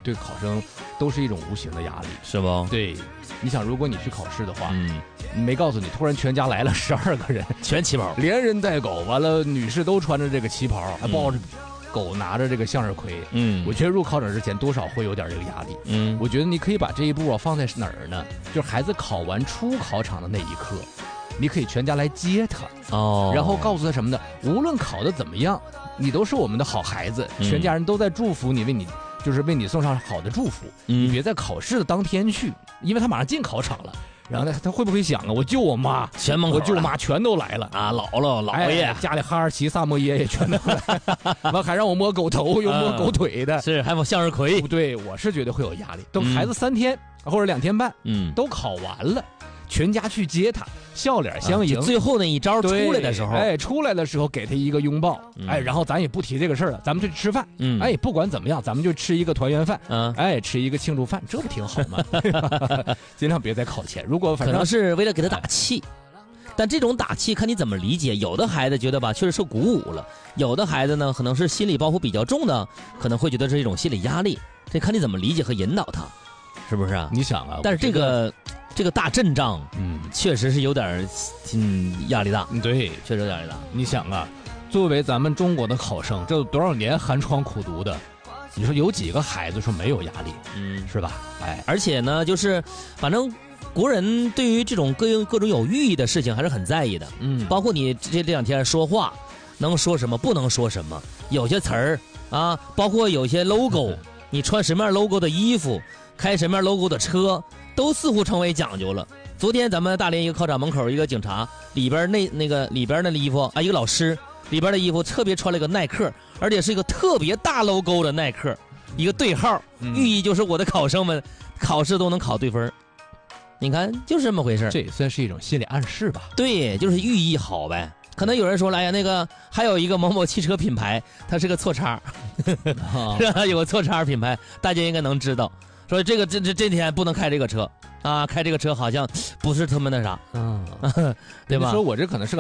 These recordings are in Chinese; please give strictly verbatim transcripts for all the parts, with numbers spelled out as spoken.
对考生都是一种无形的压力， 是不？ 对，你想，如果你去考试的话， 嗯， 没告诉你，突然全家来了十二个人， 全旗袍， 连人带狗，完了女士都穿着这个旗袍，还抱着狗，拿着这个向日葵。 嗯， 我觉得入考场之前多少会有点这个压力。 嗯， 我觉得你可以把这一步啊放在哪儿呢？就是孩子考完出考场的那一刻，你可以全家来接他哦， 然后告诉他什么呢？无论考得怎么样，你都是我们的好孩子，全家人都在祝福你，为你就是为你送上好的祝福。 嗯， 你别在考试的当天去，因为他马上进考场了。然后他他会不会想啊？我舅我妈， 全门口我舅我妈全都来了啊，姥姥姥爷、 哎、家里哈士奇、萨摩耶也全都来，完还让我摸狗头，又摸狗腿的， 嗯、是还有向日葵。 对，我是觉得会有压力。等孩子三天、嗯、或者两天半，嗯，都考完了。全家去接他，笑脸相迎。 啊、最后那一招出来的时候， 哎，出来的时候给他一个拥抱，嗯、哎，然后咱也不提这个事儿了，咱们去吃饭。嗯，哎，不管怎么样，咱们就吃一个团圆饭。嗯，哎，吃一个庆祝饭，这不挺好吗？尽量别再考前。如果反正可能是为了给他打气，但这种打气看你怎么理解。有的孩子觉得吧，确实受鼓舞了；有的孩子呢，可能是心理包袱比较重的，可能会觉得是一种心理压力。这看你怎么理解和引导他，是不是啊？ 你想啊， 但是这个。这个大阵仗，嗯，确实是有点，嗯，压力大。 对， 确实有点压力大。 你想啊，作为咱们中国的考生，这多少年寒窗苦读的，你说有几个孩子说没有压力？嗯，是吧？ 哎，而且呢，就是反正国人对于这种各各种有寓意的事情还是很在意的。嗯，包括你这这两天说话，能说什么，不能说什么，有些词儿啊，包括有些 logo， 你穿什么样 logo 的衣服，开什么样 logo 的车。都似乎成为讲究了。昨天咱们大连一个考场门口，一个警察里边那那个里边的衣服啊，一个老师里边的衣服特别穿了一个耐克，而且是一个特别大 logo 的耐克，一个对号，寓意就是我的考生们考试都能考对分。你看，就是这么回事。 这也算是一种心理暗示吧？ 对，就是寓意好呗。可能有人说了，哎呀，那个还有一个某某汽车品牌，它是个错叉，哦、有个错叉品牌，大家应该能知道。说这个这这这天不能开这个车啊，开这个车好像不是他们那啥，嗯，对吧？ 说我这可能是个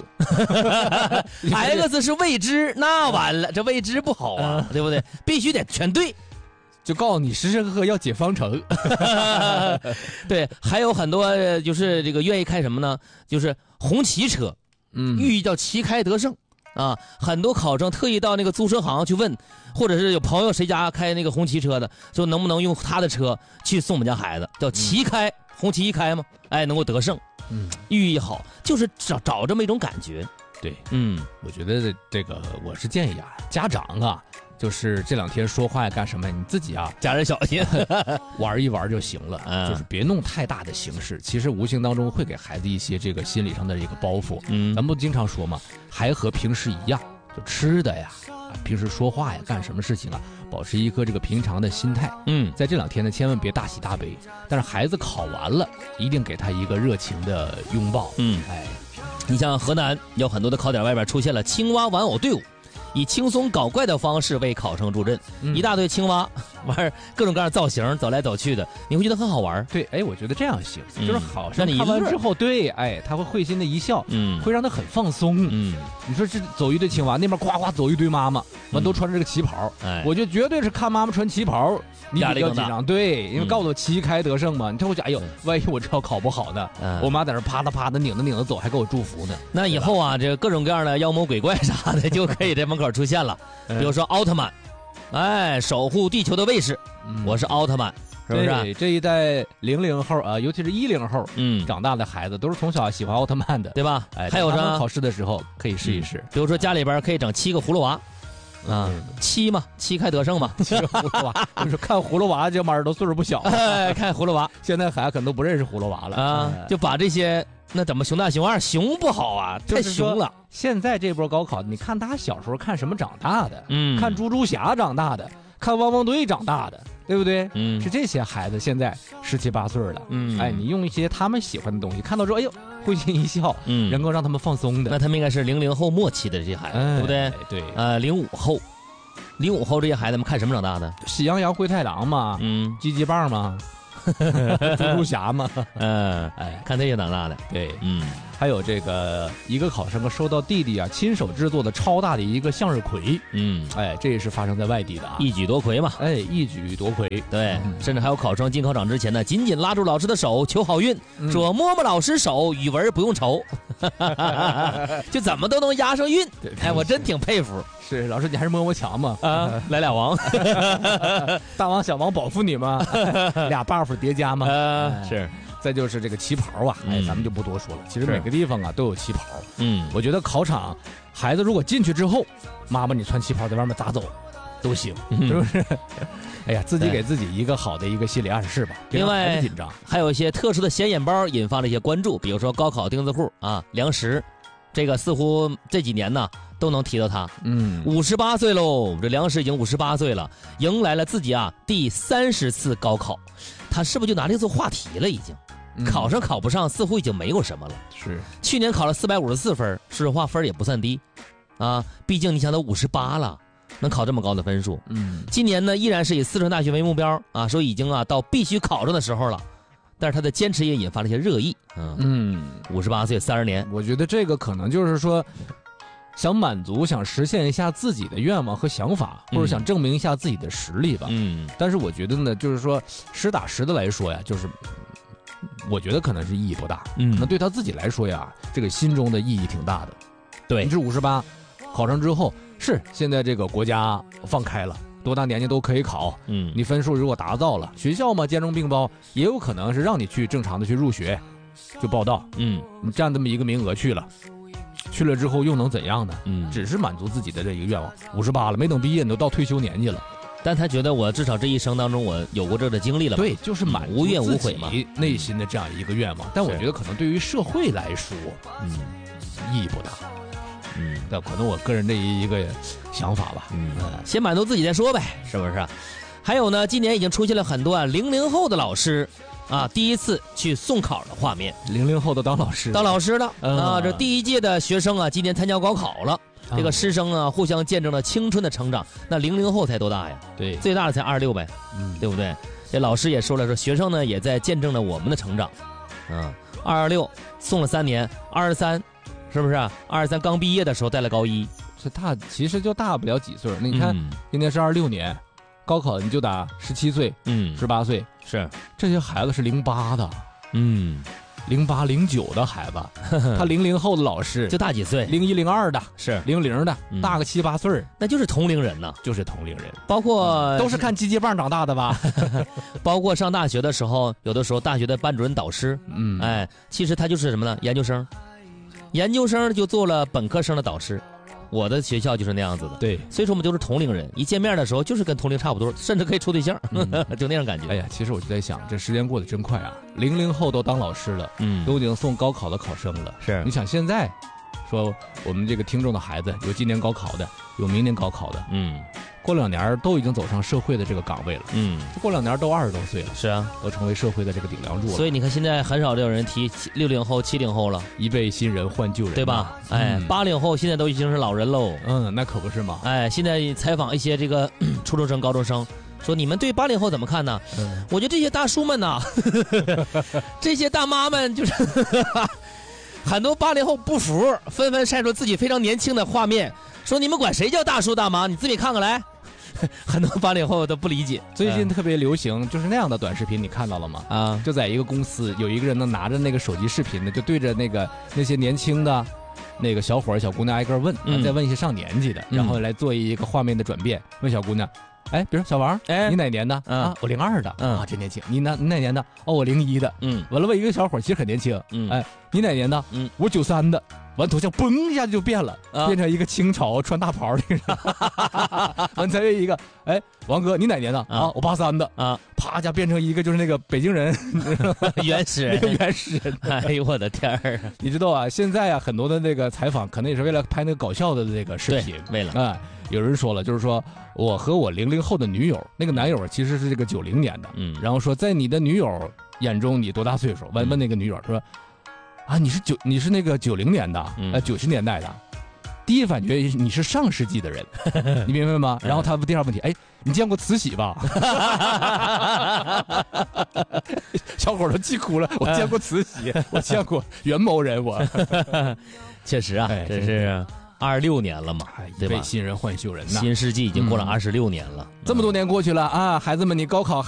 X，X 是未知，那完了，这未知不好啊，对不对？必须得全对， 就告诉你时时刻刻要解方程。 对，还有很多就是这个愿意开什么呢？就是红旗车，嗯，寓意叫旗开得胜。啊，很多考生特意到那个租车行去问，或者是有朋友谁家开那个红旗车的，说能不能用他的车去送我们家孩子，叫旗开，嗯、红旗一开嘛，哎，能够得胜，嗯，寓意好，就是找找这么一种感觉。 对，嗯，我觉得这个我是建议啊，家长啊，就是这两天说话呀干什么，你自己啊， 家人小心玩一玩就行了，嗯、就是别弄太大的形式。其实无形当中会给孩子一些这个心理上的一个包袱。嗯，咱们不经常说嘛，还和平时一样，就吃的呀，平时说话呀，干什么事情啊，保持一颗这个平常的心态。嗯，在这两天呢，千万别大喜大悲。但是孩子考完了，一定给他一个热情的拥抱。嗯，哎。 你像河南有很多的考点外边出现了青蛙玩偶队伍，以轻松搞怪的方式为考生助阵，嗯、一大堆青蛙玩各种各样的造型，走来走去的，你会觉得很好玩。 对，哎，我觉得这样行，嗯、就是好生看完之后，对，哎，他会会心的一笑，嗯，会让他很放松。嗯，你说这走一堆青蛙，那边呱呱走一堆妈妈，完、嗯、都穿着这个旗袍，哎，我觉得绝对是看妈妈穿旗袍。你比较紧张，对，因为告诉我旗开得胜嘛，你他会想，哎呦，万一我这要考不好呢？嗯、我妈在那啪嗒啪嗒拧着拧着走，还给我祝福呢。 那以后啊，这各种各样的妖魔鬼怪啥的就可以在门口出现了，比如说奥特曼，哎，守护地球的卫士，嗯、我是奥特曼，是不是？ 对，这一代零零后啊，尤其是一零后，嗯，长大的孩子都是从小喜欢奥特曼的， 对吧？ 哎， 还有啥？考试的时候可以试一试， 嗯、比如说家里边可以整七个葫芦娃。啊，七嘛，旗开得胜嘛， 七个葫芦娃，就是看葫芦娃这帮人都岁数不小， 哎，看葫芦娃， 现在孩子可能都不认识葫芦娃了啊，就把这些那怎么熊大熊二熊不好啊，太熊了。 现在这波高考，你看他小时候看什么长大的？嗯，看猪猪侠长大的，看汪汪队长大的，对不对？嗯，是这些孩子现在十七八岁了，嗯，哎，你用一些他们喜欢的东西，看到之后，哎呦，会心一笑，嗯，能够让他们放松的。 那他们应该是零零后末期的这些孩子，哎、对不对？ 对， 呃，零五后。零五后这些孩子们看什么长大的？ 喜羊羊、灰太狼嘛，嗯，鸡鸡棒嘛，猪猪侠嘛， 嗯，哎，看这些长大的， 对， 嗯， 还有这个一个考生收到弟弟啊亲手制作的超大的一个向日葵，嗯，哎，这也是发生在外地的啊， 一举夺魁嘛， 哎，一举夺魁， 对，嗯、甚至还有考生进考场之前呢，紧紧拉住老师的手求好运，嗯、说摸摸老师手，语文不用愁，就怎么都能押上韵。哎，我真挺佩服。 是老师，你还是摸摸墙嘛？ 啊，来俩王， 大王小王保护你吗？俩 buff 叠加吗？ 呃、是。 再就是这个旗袍啊，哎，咱们就不多说了。其实每个地方啊都有旗袍。嗯，我觉得考场孩子如果进去之后，妈妈你穿旗袍在外面咋走都行，嗯、是不是？哎呀，自己给自己一个好的一个心理暗示吧。 另外， 紧张， 还有一些特殊的显眼包引发了一些关注，比如说高考钉子户啊，梁实，这个似乎这几年呢都能提到他。嗯，五十八岁喽，这梁实已经五十八岁了，迎来了自己啊第三十次高考，他是不是就拿这个做话题了？已经。考上考不上似乎已经没有什么了。 是， 去年考了四百五十四分，说实话分也不算低，啊，毕竟你想都五十八了，能考这么高的分数。嗯，今年呢依然是以四川大学为目标啊，说已经啊到必须考上的时候了，但是他的坚持也引发了一些热议。嗯，五十八岁三十年， 我觉得这个可能就是说，想满足、想实现一下自己的愿望和想法，或者想证明一下自己的实力吧。嗯，但是我觉得呢，就是说实打实的来说呀，就是。我觉得可能是意义不大，嗯，那对他自己来说呀，这个心中的意义挺大的。 对， 你是五十八，考上之后是现在这个国家放开了，多大年纪都可以考，嗯，你分数如果达到了，学校嘛兼容并包，也有可能是让你去正常的去入学，就报到，嗯，你占这么一个名额去了，去了之后又能怎样呢？嗯，只是满足自己的这一个愿望。五十八了，没等毕业你都到退休年纪了。 但他觉得我至少这一生当中我有过这个经历了， 对，就是满足无怨无悔嘛， 内心的这样一个愿望。但我觉得可能对于社会来说，嗯，意义不大，嗯，那可能我个人的一个想法吧，嗯， 先满足自己再说呗，是不是？还有呢，今年已经出现了很多啊零零后的老师啊，第一次去送考的画面， 零零后的当老师， 当老师的、嗯、啊，这第一届的学生啊，今年参加高考了。这个师生啊，互相见证了青春的成长。那零零后才多大呀？ 对， 最大的才二十六呗，嗯，对不对？这老师也说了，说学生呢也在见证了我们的成长。嗯，二十六送了三年，二十三，是不是？二十三刚毕业的时候带了高一， 这大其实就大不了几岁。那你看，嗯、今年是二十六年，高考你就打十七岁，嗯，十八岁， 是这些孩子是零八的， 嗯。 零八零九的孩子，他零零后的老师就大几岁， 零一零二的是零零的，嗯、大个七八岁， 那就是同龄人呢， 就是同龄人， 包括、 嗯、都是看鸡鸡棒长大的吧？ 包括上大学的时候，有的时候大学的班主任导师，嗯，哎，其实他就是什么呢？研究生，研究生就做了本科生的导师。我的学校就是那样子的， 对， 所以说我们就是同龄人，一见面的时候就是跟同龄差不多，甚至可以处对象，嗯、就那样感觉。 哎呀，其实我就在想，这时间过得真快啊！零零后都当老师了，嗯，都已经送高考的考生了。 是， 你想现在，说我们这个听众的孩子，有今年高考的，有明年高考的，嗯，过两年都已经走上社会的这个岗位了，嗯，过两年都二十多岁了， 是啊， 都成为社会的这个顶梁柱了。 所以你看，现在很少有人提六零后、七零后了， 一辈新人换旧人， 对吧？哎，八零后现在都已经是老人喽。 嗯，那可不是嘛。 哎，现在采访一些这个初中生、高中生，说你们对八零后怎么看呢？嗯、我觉得这些大叔们呐，这些大妈们就是很多八零后不服，纷纷晒出自己非常年轻的画面，说你们管谁叫大叔大妈？你自己看看来。很多八零后都不理解。 最近特别流行就是那样的短视频，你看到了吗？啊，就在一个公司，有一个人呢拿着那个手机视频呢，就对着那个那些年轻的那个小伙儿、小姑娘挨个问，嗯、再问一些上年纪的，然后来做一个画面的转变。问小姑娘，哎，比如说小王，哎，你哪年的？嗯、啊，我零二的。嗯、啊，真年轻。你哪你哪年的？哦，我零一的。嗯，完了问一个小伙儿，其实很年轻。嗯，哎，你哪年的？嗯，我九三的。完头像嘣一下就变了，啊、变成一个清朝穿大袍的人。完再一个，哎，王哥你哪年的？啊，啊我八三的。啊，啪一下变成一个就是那个北京人原始人， 原始人。 哎呦我的天儿！ 你知道啊，现在啊很多的那个采访，可能也是为了拍那个搞笑的这个视频， 为了啊、嗯，有人说了，就是说我和我零零后的女友，那个男友其实是这个九零年的，嗯，然后说在你的女友眼中你多大岁数？问问那个女友说。啊，你是九，你是那个九零年的，呃，九十年代的， 第一反觉你是上世纪的人，你明白吗？然后他第二问题，哎，你见过慈禧吧？小伙都气哭了。我见过慈禧，我见过元谋人，我确实啊，哎、这是二十六年了嘛，对吧？ 新人换旧人呐， 新世纪已经过了二十六年了， 嗯、这么多年过去了啊，孩子们，你高考。